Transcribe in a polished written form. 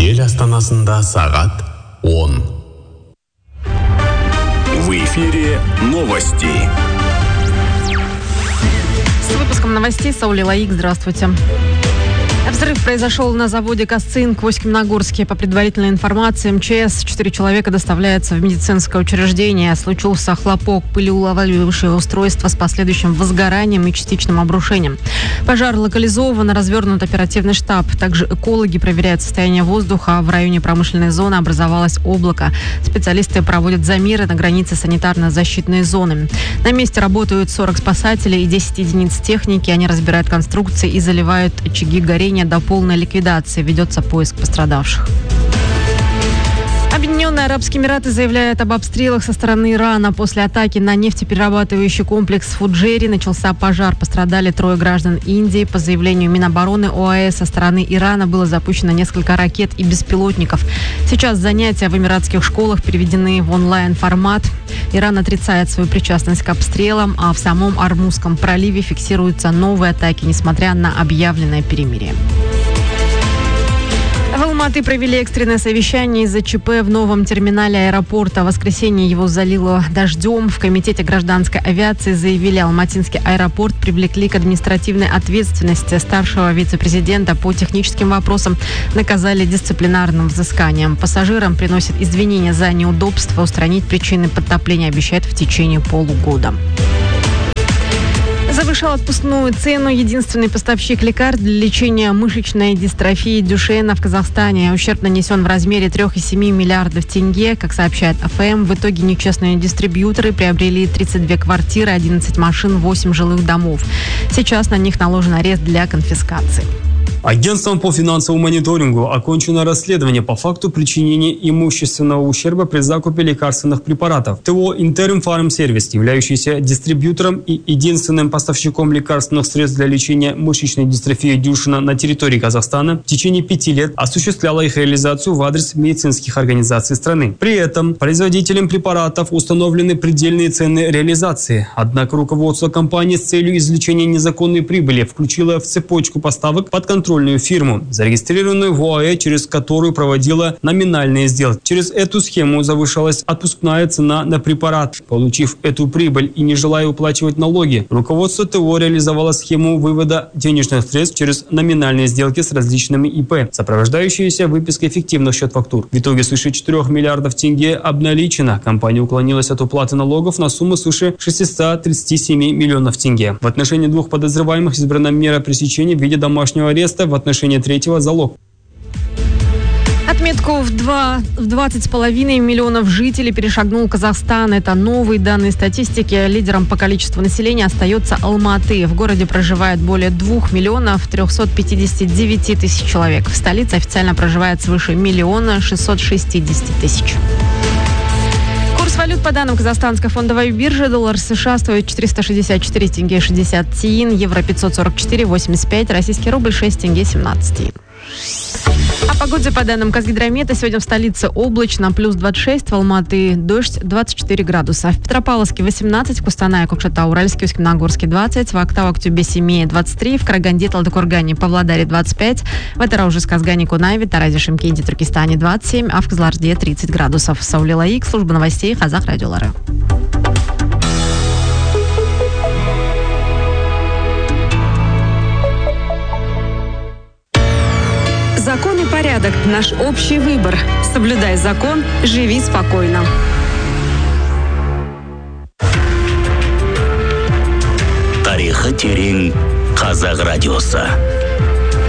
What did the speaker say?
ел астанасында сағат 10. В эфире новости. С выпуском новостей Саули Лаик. Здравствуйте. Взрыв произошел на заводе «Касцинк» в Усть-Каменогорске. По предварительной информации МЧС, 4 человека доставляются в медицинское учреждение. Случился хлопок пылеулавливающего устройства с последующим возгоранием и частичным обрушением. Пожар локализован, развернут оперативный штаб. Также экологи проверяют состояние воздуха. В районе промышленной зоны образовалось облако. Специалисты проводят замеры на границе санитарно-защитной зоны. На месте работают 40 спасателей и 10 единиц техники. Они разбирают конструкции и заливают очаги горения до полной ликвидации. Ведется поиск пострадавших. Объединенные Арабские Эмираты заявляют об обстрелах со стороны Ирана. После атаки на нефтеперерабатывающий комплекс в Фуджейре начался пожар. Пострадали 3 граждан Индии. По заявлению Минобороны ОАЭ, со стороны Ирана было запущено несколько ракет и беспилотников. Сейчас занятия в эмиратских школах переведены в онлайн-формат. Иран отрицает свою причастность к обстрелам, а в самом Ормузском проливе фиксируются новые атаки, несмотря на объявленное перемирие. В Алматы провели экстренное совещание из-за ЧП в новом терминале аэропорта. В воскресенье его залило дождем. В Комитете гражданской авиации заявили, алматинский аэропорт привлекли к административной ответственности. Старшего вице-президента по техническим вопросам наказали дисциплинарным взысканием. Пассажирам приносят извинения за неудобства. Устранить причины подтопления обещают в течение полугода. Завышал отпускную цену единственный поставщик лекарств для лечения мышечной дистрофии Дюшена в Казахстане. Ущерб нанесен в размере 3,7 миллиардов тенге. Как сообщает АФМ, в итоге нечестные дистрибьюторы приобрели 32 квартиры, 11 машин, 8 жилых домов. Сейчас на них наложен арест для конфискации. Агентством по финансовому мониторингу окончено расследование по факту причинения имущественного ущерба при закупе лекарственных препаратов. ТО «Интерим Фарм Сервис», являющийся дистрибьютором и единственным поставщиком лекарственных средств для лечения мышечной дистрофии Дюшена на территории Казахстана, в течение 5 лет осуществляла их реализацию в адрес медицинских организаций страны. При этом производителям препаратов установлены предельные цены реализации. Однако руководство компании с целью извлечения незаконной прибыли включило в цепочку поставок подконтрольную фирму, зарегистрированную в ОАЭ, через которую проводила номинальные сделки. Через эту схему завышалась отпускная цена на препарат. Получив эту прибыль и не желая уплачивать налоги, руководство ТО реализовало схему вывода денежных средств через номинальные сделки с различными ИП, сопровождающиеся выпиской фиктивных счет-фактур. В итоге свыше 4 миллиардов тенге обналичено. Компания уклонилась от уплаты налогов на сумму свыше 637 миллионов тенге. В отношении 2 подозреваемых избрана мера пресечения в виде домашнего ареста, в отношении 3-го залог. Отметку в 20,5 миллионов жителей перешагнул Казахстан. Это новые данные статистики. Лидером по количеству населения остается Алматы. В городе проживает более 2 миллионов 359 тысяч человек. В столице официально проживает свыше 1 660 000. Курс валют по данным Казахстанской фондовой биржи: доллар США стоит 464 тенге 60 тиын, евро 544,85, российский рубль 6 тенге 17 тиын. О погоде по данным Казгидромета. Сегодня в столице облачно, плюс 26, в Алматы дождь 24 градуса. В Петропавловске 18, в Кустанае, Кокшетау-Уральске, Усть-Каменогорске 20, в Актау-Актюбе, Семее 23, в Караганде, Талдыкоргане, Павлодаре 25, в Атыраужи, Казгане, Кунайве, Таразе, Шымкенте, Туркестане 27, а в Кызылорде 30 градусов. Саули Лаик, служба новостей Казах радиолары. Закон и порядок – наш общий выбор. Соблюдай закон, живи спокойно. Тарихы терең Казах радиосы.